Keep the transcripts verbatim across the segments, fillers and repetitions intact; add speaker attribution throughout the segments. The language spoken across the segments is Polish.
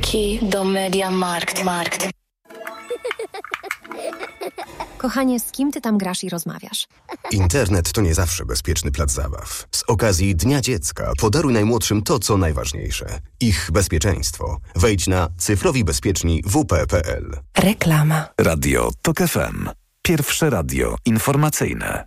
Speaker 1: Key do Mediamarkt. Markt.
Speaker 2: Kochanie, z kim ty tam grasz i rozmawiasz?
Speaker 3: Internet to nie zawsze bezpieczny plac zabaw. Z okazji Dnia Dziecka podaruj najmłodszym to, co najważniejsze. Ich bezpieczeństwo. Wejdź na cyfrowi bezpieczni w p kropka p l.
Speaker 2: Reklama.
Speaker 4: Radio Tok F M. Pierwsze radio informacyjne.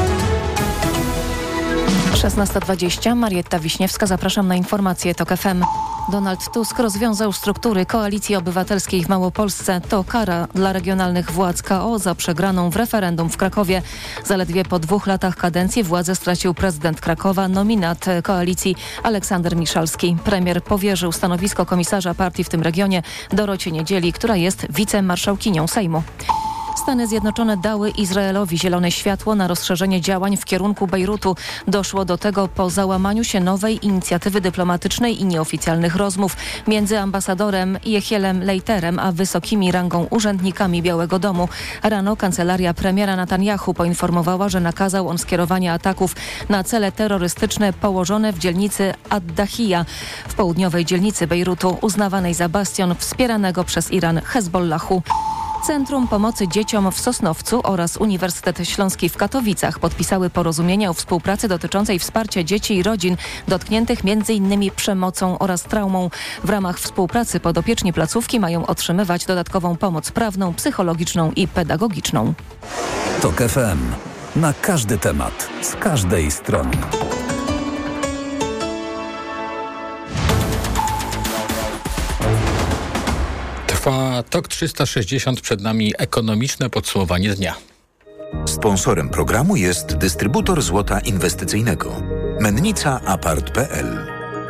Speaker 5: szesnasta dwadzieścia, Marietta Wiśniewska, zapraszam na informacje Tok F M. Donald Tusk rozwiązał struktury Koalicji Obywatelskiej w Małopolsce. To kara dla regionalnych władz K O za przegraną w referendum w Krakowie. Zaledwie po dwóch latach kadencji władzę stracił prezydent Krakowa, nominat koalicji Aleksander Miszalski. Premier powierzył stanowisko komisarza partii w tym regionie Dorocie Niedzieli, która jest wicemarszałkinią Sejmu. Stany Zjednoczone dały Izraelowi zielone światło na rozszerzenie działań w kierunku Bejrutu. Doszło do tego po załamaniu się nowej inicjatywy dyplomatycznej i nieoficjalnych rozmów między ambasadorem Jehielem Leiterem a wysokimi rangą urzędnikami Białego Domu. Rano kancelaria premiera Netanyahu poinformowała, że nakazał on skierowanie ataków na cele terrorystyczne położone w dzielnicy Ad-Dahija, w południowej dzielnicy Bejrutu, uznawanej za bastion wspieranego przez Iran Hezbollahu. Centrum Pomocy Dzieciom w Sosnowcu oraz Uniwersytet Śląski w Katowicach podpisały porozumienia o współpracy dotyczącej wsparcia dzieci i rodzin dotkniętych między innymi przemocą oraz traumą. W ramach współpracy podopieczni placówki mają otrzymywać dodatkową pomoc prawną, psychologiczną i pedagogiczną.
Speaker 4: Tok F M. Na każdy temat, z każdej strony.
Speaker 6: Trwa Tok trzysta sześćdziesiąt, przed nami ekonomiczne podsumowanie dnia.
Speaker 7: Sponsorem programu jest dystrybutor złota inwestycyjnego Mennica Apart kropka p l.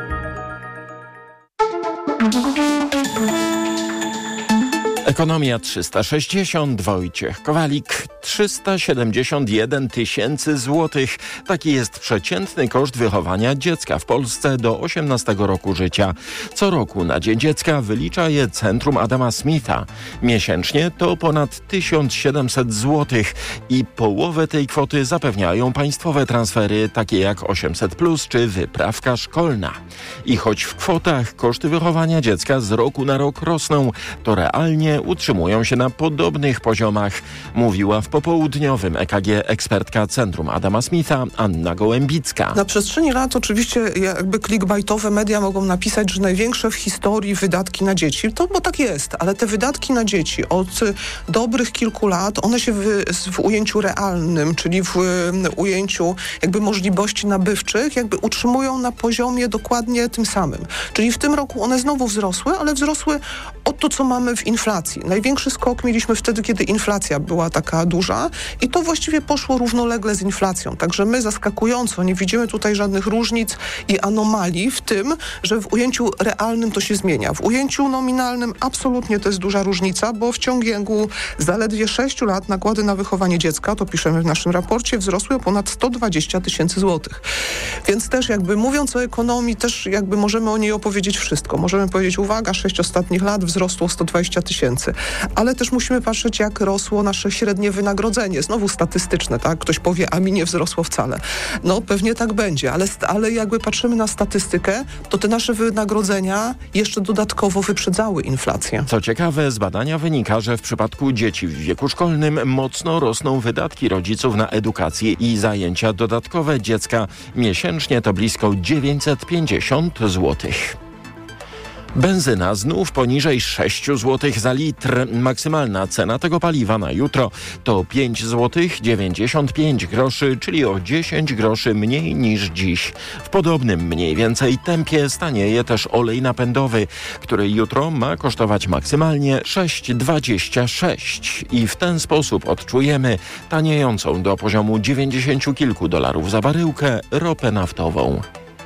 Speaker 8: Ekonomia trzysta sześćdziesiąt, Wojciech Kowalik. trzysta siedemdziesiąt jeden tysięcy złotych. Taki jest przeciętny koszt wychowania dziecka w Polsce do osiemnastego roku życia. Co roku na Dzień Dziecka wylicza je Centrum Adama Smitha. Miesięcznie to ponad tysiąc siedemset złotych i połowę tej kwoty zapewniają państwowe transfery takie jak osiemset plus czy wyprawka szkolna. I choć w kwotach koszty wychowania dziecka z roku na rok rosną, to realnie utrzymują się na podobnych poziomach, mówiła w popołudniowym E K G ekspertka Centrum Adama Smitha Anna Gołębicka.
Speaker 9: Na przestrzeni lat oczywiście jakby clickbaitowe media mogą napisać, że największe w historii wydatki na dzieci. To bo tak jest, ale te wydatki na dzieci od dobrych kilku lat, one się w, w ujęciu realnym, czyli w ujęciu jakby możliwości nabywczych, jakby utrzymują na poziomie dokładnie tym samym. Czyli w tym roku one znowu wzrosły, ale wzrosły o to, co mamy w inflacji. Największy skok mieliśmy wtedy, kiedy inflacja była taka duża i to właściwie poszło równolegle z inflacją. Także my zaskakująco nie widzimy tutaj żadnych różnic i anomalii w tym, że w ujęciu realnym to się zmienia. W ujęciu nominalnym absolutnie to jest duża różnica, bo w ciągu zaledwie sześciu lat nakłady na wychowanie dziecka, to piszemy w naszym raporcie, wzrosły o ponad sto dwadzieścia tysięcy złotych. Więc też jakby mówiąc o ekonomii, też jakby możemy o niej opowiedzieć wszystko. Możemy powiedzieć, uwaga, sześć ostatnich lat wzrosło sto dwadzieścia tysięcy. Ale też musimy patrzeć, jak rosło nasze średnie wynagrodzenie. Znowu statystyczne, tak? Ktoś powie, a mi nie wzrosło wcale. No pewnie tak będzie, ale, ale jakby patrzymy na statystykę, to te nasze wynagrodzenia jeszcze dodatkowo wyprzedzały inflację.
Speaker 8: Co ciekawe, z badania wynika, że w przypadku dzieci w wieku szkolnym mocno rosną wydatki rodziców na edukację i zajęcia dodatkowe dziecka. Miesięcznie to blisko dziewięćset pięćdziesiąt złotych. Benzyna znów poniżej sześć złotych za litr. Maksymalna cena tego paliwa na jutro to pięć złotych dziewięćdziesiąt pięć groszy, czyli o dziesięć groszy mniej niż dziś. W podobnym mniej więcej tempie stanieje też olej napędowy, który jutro ma kosztować maksymalnie sześć dwadzieścia sześć. I w ten sposób odczujemy taniejącą do poziomu dziewięćdziesięciu kilku dolarów za baryłkę ropę naftową.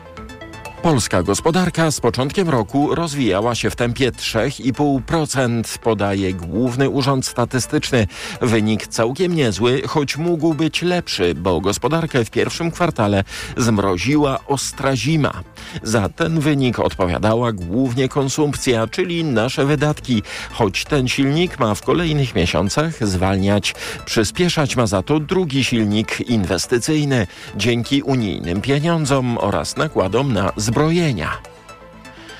Speaker 8: Polska gospodarka z początkiem roku rozwijała się w tempie trzy i pół procent, podaje Główny Urząd Statystyczny. Wynik całkiem niezły, choć mógł być lepszy, bo gospodarkę w pierwszym kwartale zmroziła ostra zima. Za ten wynik odpowiadała głównie konsumpcja, czyli nasze wydatki, choć ten silnik ma w kolejnych miesiącach zwalniać. Przyspieszać ma za to drugi silnik inwestycyjny, dzięki unijnym pieniądzom oraz nakładom na zbrojenia.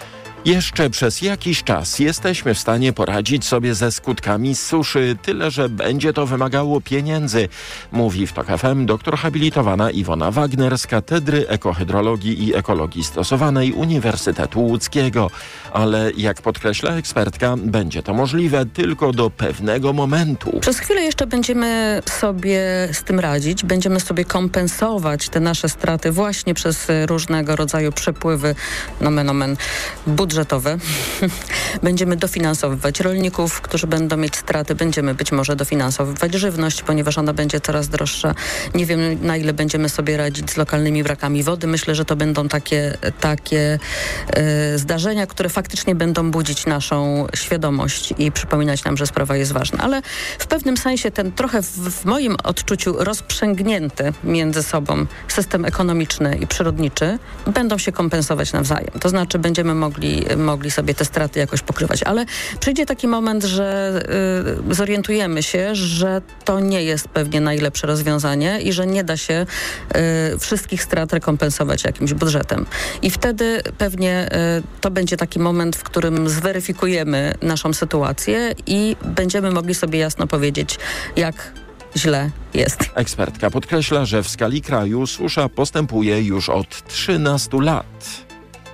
Speaker 8: Jeszcze przez jakiś czas jesteśmy w stanie poradzić sobie ze skutkami suszy, tyle że będzie to wymagało pieniędzy, mówi w TOK F M doktor habilitowana Iwona Wagner z Katedry Ekohydrologii i Ekologii Stosowanej Uniwersytetu Łódzkiego. Ale jak podkreśla ekspertka, będzie to możliwe tylko do pewnego momentu.
Speaker 10: Przez chwilę jeszcze będziemy sobie z tym radzić, będziemy sobie kompensować te nasze straty właśnie przez różnego rodzaju przepływy, nomen omen, budżetowe. Będziemy dofinansowywać rolników, którzy będą mieć straty, będziemy być może dofinansowywać żywność, ponieważ ona będzie coraz droższa. Nie wiem, na ile będziemy sobie radzić z lokalnymi brakami wody. Myślę, że to będą takie, takie e, zdarzenia, które faktycznie będą budzić naszą świadomość i przypominać nam, że sprawa jest ważna. Ale w pewnym sensie ten trochę w, w moim odczuciu rozprzęgnięty między sobą system ekonomiczny i przyrodniczy będą się kompensować nawzajem. To znaczy będziemy mogli, mogli sobie te straty jakoś pokrywać. Ale przyjdzie taki moment, że y, zorientujemy się, że to nie jest pewnie najlepsze rozwiązanie i że nie da się y, wszystkich strat rekompensować jakimś budżetem. I wtedy pewnie y, to będzie taki moment, w którym zweryfikujemy naszą sytuację i będziemy mogli sobie jasno powiedzieć, jak źle jest.
Speaker 8: Ekspertka podkreśla, że w skali kraju susza postępuje już od trzynastu lat.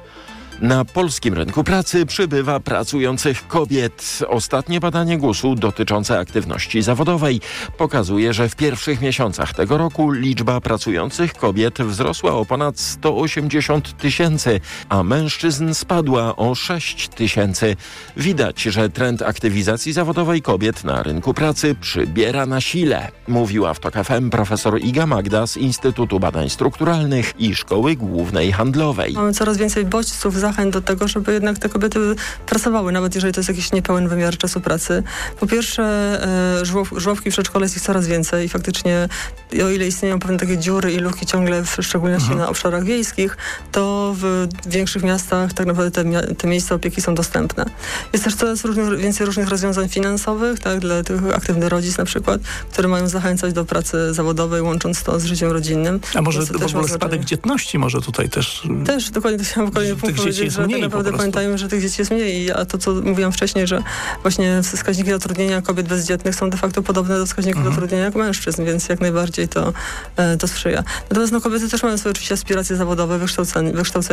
Speaker 8: Na polskim rynku pracy przybywa pracujących kobiet. Ostatnie badanie gusu dotyczące aktywności zawodowej pokazuje, że w pierwszych miesiącach tego roku liczba pracujących kobiet wzrosła o ponad sto osiemdziesiąt tysięcy, a mężczyzn spadła o sześć tysięcy. Widać, że trend aktywizacji zawodowej kobiet na rynku pracy przybiera na sile, mówiła w TOK F M profesor Iga Magda z Instytutu Badań Strukturalnych i Szkoły Głównej Handlowej.
Speaker 11: Mamy coraz więcej bodźców, zachęt do tego, żeby jednak te kobiety pracowały, nawet jeżeli to jest jakiś niepełen wymiar czasu pracy. Po pierwsze, e, żłob, żłobki w przedszkole jest ich coraz więcej i faktycznie o ile istnieją pewne takie dziury i luki ciągle, w szczególności mhm. na obszarach wiejskich, to w większych miastach tak naprawdę te, te miejsca opieki są dostępne. Jest też coraz różnych, więcej różnych rozwiązań finansowych, tak, dla tych aktywnych rodzic na przykład, które mają zachęcać do pracy zawodowej, łącząc to z życiem rodzinnym.
Speaker 12: A może w ogóle spadek dzietności może tutaj też...
Speaker 11: Też, dokładnie, to chciałam kolejny punkt powiedzieć, że tak naprawdę pamiętajmy, że tych dzieci jest mniej, a to, co mówiłam wcześniej, że właśnie wskaźniki zatrudnienia kobiet bezdzietnych są de facto podobne do wskaźników mhm. zatrudnienia jak mężczyzn, więc jak najbardziej to, to sprzyja. Natomiast no, kobiety też mają swoje oczywiście aspiracje zawodowe, wykształcenie, wykształcenie